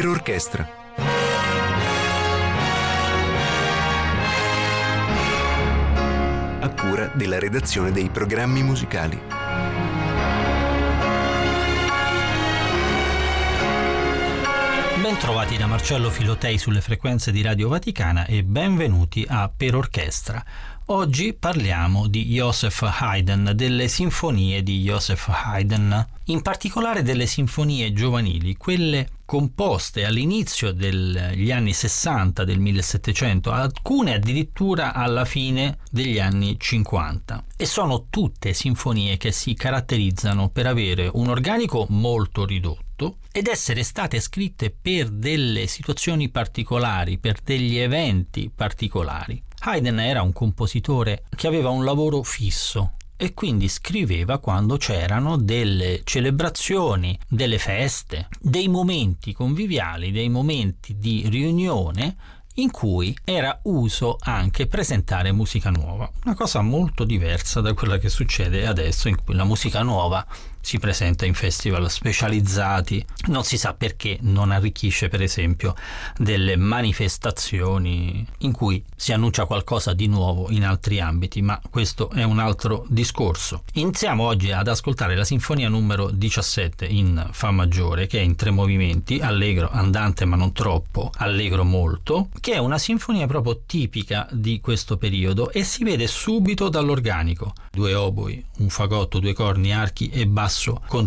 per orchestra. A cura della redazione dei programmi musicali. Bentrovati da Marcello Filotei sulle frequenze di Radio Vaticana e benvenuti a Per Orchestra. Oggi parliamo di Joseph Haydn, delle sinfonie di Joseph Haydn, in particolare delle sinfonie giovanili, quelle composte all'inizio degli anni 60 del 1700, alcune addirittura alla fine degli anni 50. E sono tutte sinfonie che si caratterizzano per avere un organico molto ridotto ed essere state scritte per delle situazioni particolari, per degli eventi particolari. Haydn era un compositore che aveva un lavoro fisso e quindi scriveva quando c'erano delle celebrazioni, delle feste, dei momenti conviviali, dei momenti di riunione in cui era uso anche presentare musica nuova, una cosa molto diversa da quella che succede adesso, in cui la musica nuova si presenta in festival specializzati, non si sa perché non arricchisce per esempio delle manifestazioni in cui si annuncia qualcosa di nuovo in altri ambiti, ma questo è un altro discorso. Iniziamo oggi ad ascoltare la sinfonia numero 17 in Fa maggiore, che è in 3 movimenti, allegro, andante ma non troppo, allegro molto, che è una sinfonia proprio tipica di questo periodo e si vede subito dall'organico: 2 oboi, un fagotto, 2 corni, archi e basso